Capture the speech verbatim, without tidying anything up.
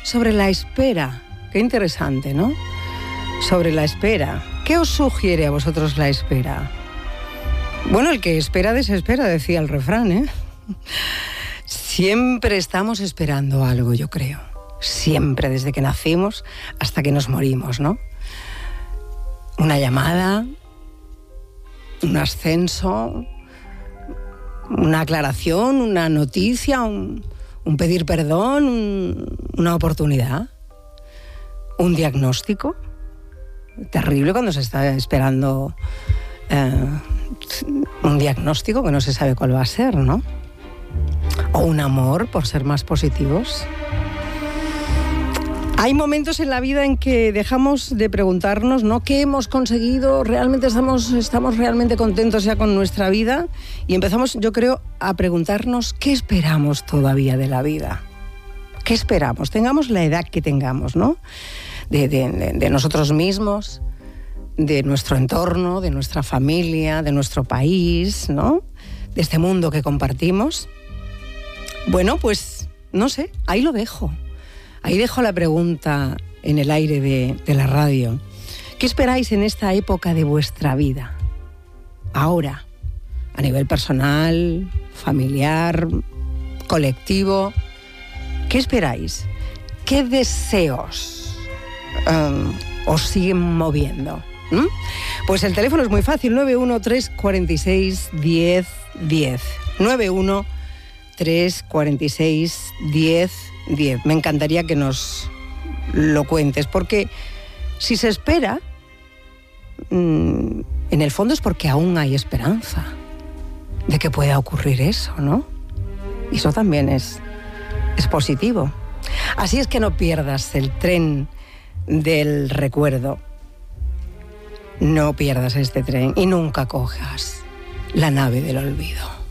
sobre la espera. Qué interesante, ¿no? Sobre la espera. ¿Qué os sugiere a vosotros la espera? Bueno, el que espera desespera, decía el refrán, ¿eh? Siempre estamos esperando algo, yo creo. Siempre, desde que nacimos hasta que nos morimos, ¿no? Una llamada, un ascenso, una aclaración, una noticia, un, un pedir perdón, un, una oportunidad, un diagnóstico. Terrible cuando se está esperando eh, un diagnóstico que no se sabe cuál va a ser, ¿no? O un amor, por ser más positivos. Hay momentos en la vida en que dejamos de preguntarnos, ¿no?, ¿qué hemos conseguido? ¿Realmente estamos, estamos realmente contentos ya con nuestra vida? Y empezamos, yo creo, a preguntarnos ¿qué esperamos todavía de la vida? ¿Qué esperamos? Tengamos la edad que tengamos, ¿no? De, de, de nosotros mismos, de nuestro entorno, de nuestra familia, de nuestro país, ¿no? De este mundo que compartimos. Bueno, pues, no sé, ahí lo dejo. Ahí dejo la pregunta en el aire de, de la radio. ¿Qué esperáis en esta época de vuestra vida? Ahora, a nivel personal, familiar, colectivo. ¿Qué esperáis? ¿Qué deseos um, os siguen moviendo? ¿Mm? Pues el teléfono es muy fácil, nueve uno tres cuatro seis uno cero uno cero. nueve uno tres cuatro seis uno cero diez. Me encantaría que nos lo cuentes, porque si se espera, mmm, en el fondo es porque aún hay esperanza de que pueda ocurrir eso, ¿no? Y eso también es, es positivo. Así es que no pierdas el tren del recuerdo. No pierdas este tren y nunca cojas la nave del olvido.